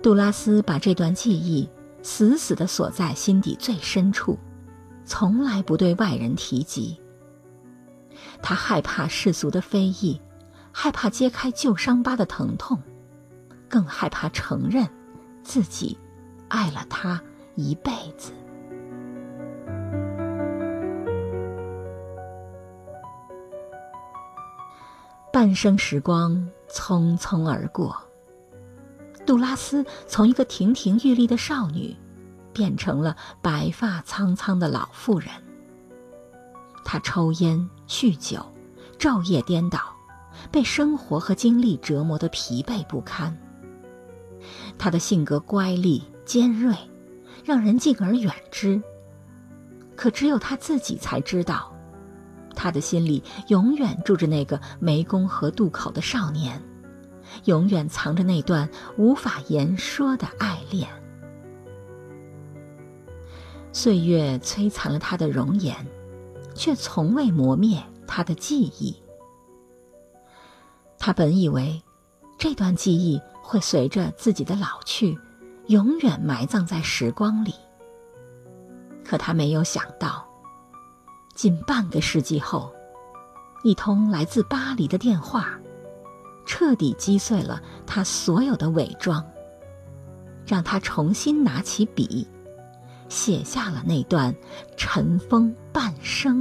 杜拉斯把这段记忆死死地锁在心底最深处，从来不对外人提及。他害怕世俗的非议，害怕揭开旧伤疤的疼痛，更害怕承认自己爱了他一辈子。半生时光匆匆而过，杜拉斯从一个亭亭玉立的少女变成了白发苍苍的老妇人。她抽烟酗酒，昼夜颠倒，被生活和经历折磨得疲惫不堪。她的性格乖戾尖锐，让人敬而远之。可只有她自己才知道，她的心里永远住着那个湄公河渡口的少年，永远藏着那段无法言说的爱恋。岁月摧残了她的容颜，却从未磨灭她的记忆。她本以为这段记忆会随着自己的老去，永远埋葬在时光里。可她没有想到，近半个世纪后，一通来自巴黎的电话，彻底击碎了她所有的伪装，让她重新拿起笔，写下了那段尘封半生